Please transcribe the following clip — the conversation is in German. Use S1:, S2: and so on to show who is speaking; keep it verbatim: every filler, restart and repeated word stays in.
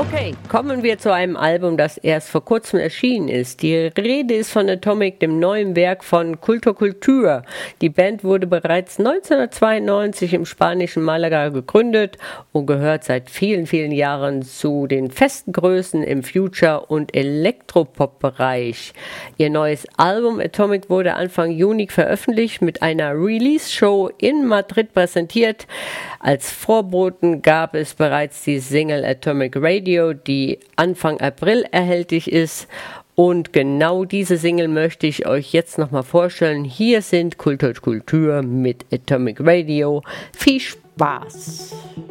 S1: Okay, kommen wir zu einem Album, das erst vor kurzem erschienen ist. Die Rede ist von Atomic, dem neuen Werk von Culto Cultura. Die Band wurde bereits neunzehnhundertzweiundneunzig im spanischen Malaga gegründet und gehört seit vielen, vielen Jahren zu den festen Größen im Future- und Elektropop-Bereich. Ihr neues Album Atomic wurde Anfang Juni veröffentlicht, mit einer Release-Show in Madrid präsentiert. Als Vorboten gab es bereits die Single Atomic Radio, die Anfang April erhältlich ist. Und genau diese Single möchte ich euch jetzt nochmal vorstellen. Hier sind Culto Cultura mit Atomic Radio. Viel Spaß!